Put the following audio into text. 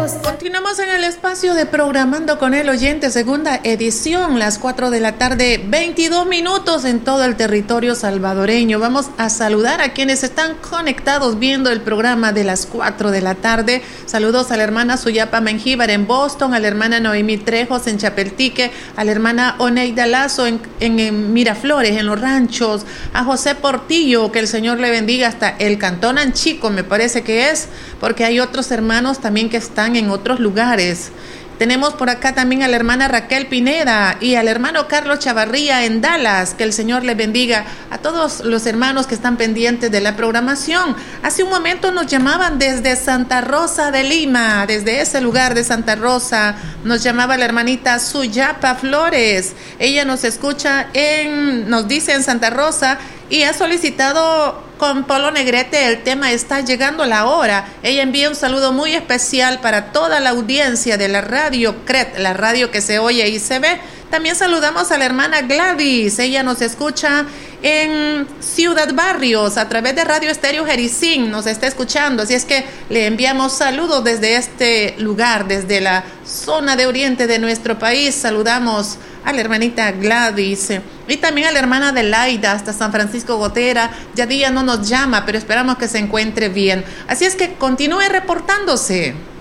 Continuamos en el espacio de Programando con el Oyente, segunda edición, las 4 de la tarde, 22 minutos en todo el territorio salvadoreño. Vamos a saludar a quienes están conectados viendo el programa de las 4 de la tarde. Saludos a la hermana Suyapa Mengíbar en Boston, a la hermana Noemí Trejos en Chapeltique, a la hermana Oneida Lazo en Miraflores, en Los Ranchos, a José Portillo, que el Señor le bendiga hasta el Cantón Anchico, me parece que es, porque hay otros hermanos también que están en otros lugares. Tenemos por acá también a la hermana Raquel Pineda y al hermano Carlos Chavarría en Dallas. Que el Señor les bendiga a todos los hermanos que están pendientes de la programación. Hace un momento nos llamaban desde Santa Rosa de Lima, desde ese lugar de Santa Rosa, nos llamaba la hermanita Suyapa Flores. Ella nos escucha nos dice en Santa Rosa y ha solicitado con Polo Negrete el tema Está llegando la hora. Ella envía un saludo muy especial para toda la audiencia de la radio CRET, la radio que se oye y se ve. También saludamos a la hermana Gladys, ella nos escucha en Ciudad Barrios a través de Radio Estéreo Jericín, nos está escuchando, así es que le enviamos saludos desde este lugar, desde la zona de oriente de nuestro país. Saludamos a la hermanita Gladys y también a la hermana Adelaida hasta San Francisco Gotera. Ya día no nos llama, pero esperamos que se encuentre bien, así es que continúe reportándose.